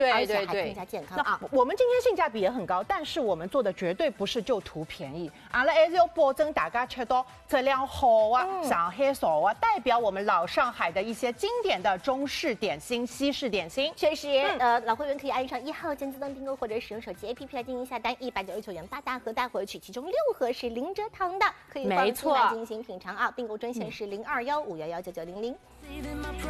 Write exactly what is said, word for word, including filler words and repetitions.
对而且对对还更加健康啊。 我们今天性价比也很高，但是我们做的绝对不是就图便宜，阿拉还是要保证大家吃到质量好啊、上海少啊，代表我们老上海的一些经典的中式点心、西式点心。 确实，呃，老会员可以按上一号键自动订购，或者使用手机 A P P 来进行下单，一百九十九元八大盒带回去，其中六盒是零蔗糖的，可以放心来进行品尝啊。订购专线是零二幺五幺幺九九零零。